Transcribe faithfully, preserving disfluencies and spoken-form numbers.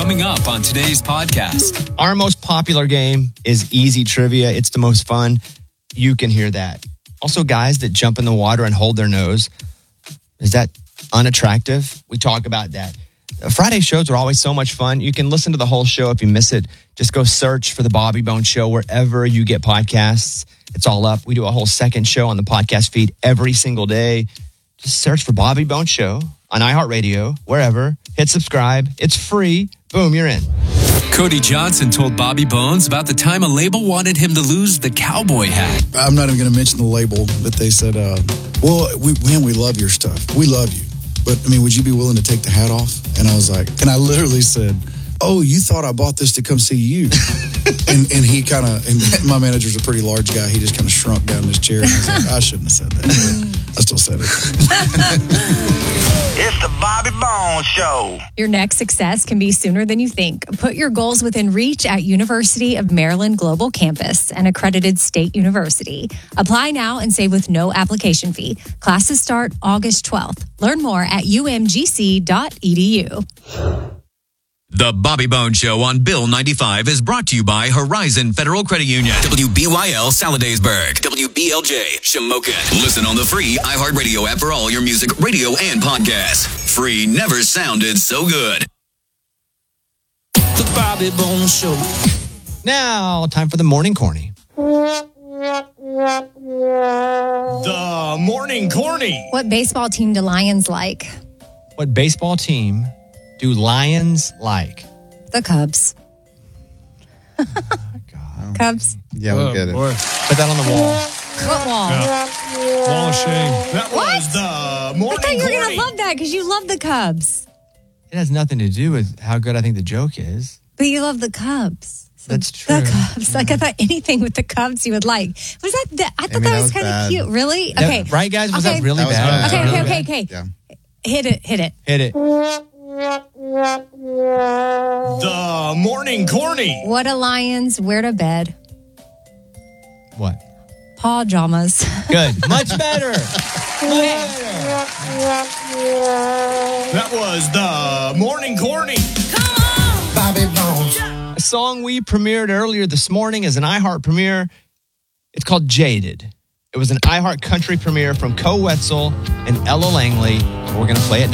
Coming up on today's podcast. Our most popular game is easy trivia. It's the most fun. You can hear that. Also, guys that jump in the water and hold their nose. Is that unattractive? We talk about that. Friday shows are always so much fun. You can listen to the whole show if you miss it. Just go search for The Bobby Bones Show wherever you get podcasts. It's all up. We do a whole second show on the podcast feed every single day. Just search for Bobby Bones Show on iHeartRadio, wherever. Hit subscribe. It's free. Boom, you're in. Cody Johnson told Bobby Bones about the time a label wanted him to lose the cowboy hat. I'm not even going to mention the label, but they said, uh, well, we, man, we love your stuff. We love you. But, I mean, would you be willing to take the hat off? And I was like, and I literally said, oh, you thought I bought this to come see you. and and he kind of, and my manager's a pretty large guy. He just kind of shrunk down in his chair. And I was like, I shouldn't have said that. I still said it. It's the Bobby Bones Show. Your next success can be sooner than you think. Put your goals within reach at University of Maryland Global Campus, an accredited state university. Apply now and save with no application fee. Classes start August twelfth. Learn more at u m g c dot e d u. The Bobby Bones Show on Bill ninety-five is brought to you by Horizon Federal Credit Union. W B Y L Saladasburg. W B L J Shamokin. Listen on the free iHeartRadio app for all your music, radio, and podcasts. Free never sounded so good. The Bobby Bones Show. Now, time for the morning corny. The morning corny. What baseball team do Lions like? What baseball team do Lions like? The Cubs. Oh, God. Cubs. Yeah, we Oh, get it. boy. Put that on the wall. What wall? Yeah. Wall of shame. That What? was the I morning thought you were corny. going to love that because you love the Cubs. It has nothing to do with how good I think the joke is. But you love the Cubs. So That's true. The Cubs. Like, I thought anything with the Cubs you would like. Was that, the, I thought Amy, that, that was was kind of bad. cute. Really? Yeah, Okay. right, guys? Was Okay. that really That was bad? bad. Was that Okay, really okay, bad? okay, okay. Yeah. Hit it, hit it. Hit it. The morning corny. What do lions wear to bed? What? Pajamas. Good. Much better. That was the morning corny. Bobby Bones. A song we premiered earlier this morning as an iHeart premiere. It's called Jaded. It was an iHeart country premiere from Co Wetzel and Ella Langley. We're going to play it now.